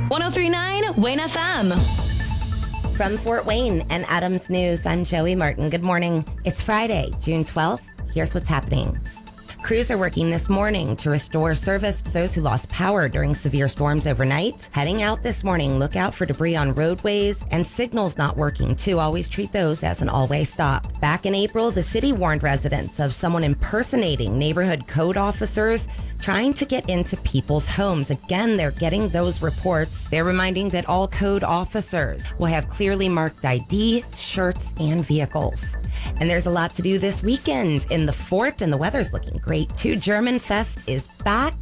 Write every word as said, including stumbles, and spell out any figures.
ten thirty-nine Wayne F M. From Fort Wayne and Adams News, I'm Joey Martin. Good morning. It's Friday, June twelfth. Here's what's happening. Crews are working this morning to restore service to those who lost power during severe storms overnight. Heading out this morning, look out for debris on roadways and signals not working, too. Always treat those as an all-way stop. Back in April, the city warned residents of someone impersonating neighborhood code officers trying to get into people's homes. Again, they're getting those reports. They're reminding that all code officers will have clearly marked I D, shirts, and vehicles. And there's a lot to do this weekend in the fort, and the weather's looking great, too. German Fest is back.